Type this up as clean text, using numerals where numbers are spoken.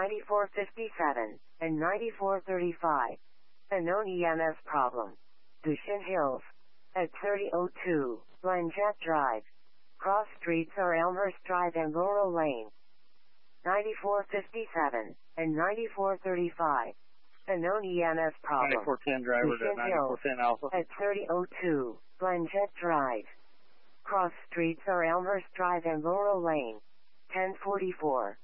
9457, and 9435. A known EMS problem. Dushan Hills. At 3002, Blanchette Drive. Cross streets are Elmhurst Drive and Laurel Lane. 9457, and 9435. A known EMS problem. 9410 driver to Dushan Hills. 9410 Alpha. At 3002, Blanchette Drive. Cross streets are Elmhurst Drive and Laurel Lane. 1044.